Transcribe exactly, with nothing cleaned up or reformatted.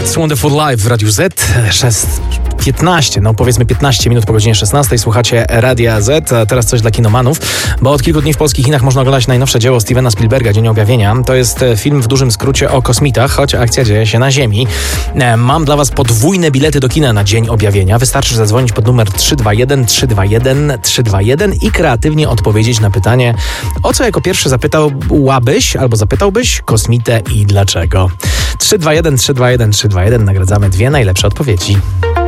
It's Wonderful Life w Radiu Z. piętnaście, no powiedzmy piętnaście minut po godzinie szesnastej. Słuchacie Radia Z. A teraz coś dla kinomanów, bo od kilku dni w polskich kinach można oglądać najnowsze dzieło Stevena Spielberga, Dzień Objawienia. To jest film w dużym skrócie o kosmitach, choć akcja dzieje się na Ziemi. Mam dla was podwójne bilety do kina na Dzień Objawienia. Wystarczy zadzwonić pod numer trzy dwa jeden trzy dwa jeden trzy dwa jeden i kreatywnie odpowiedzieć na pytanie, o co jako pierwszy zapytałbyś albo zapytałbyś kosmitę i dlaczego. trzy dwa jeden trzy dwa jeden trzy dwa jeden. Nagradzamy dwie najlepsze odpowiedzi.